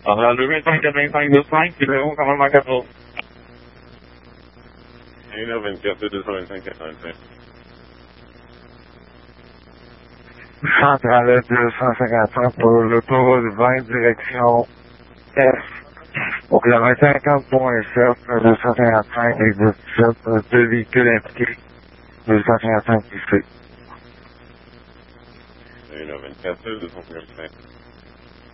Alors, le 25-425-25, c'est le 11 commandement 14. 1h24, 225-85. Centrale 255 pour l'autoroute 20, direction F. Au kilomètre 50.7, 255 et 17, 2 véhicules impliqués, 255 ici. 1h24, 255.